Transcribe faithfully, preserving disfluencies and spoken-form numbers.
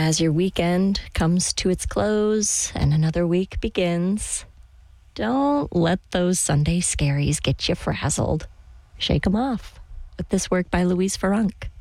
as your weekend comes to its close and another week begins, don't let those Sunday scaries get you frazzled. Shake 'em off with this work by Louise Farunk.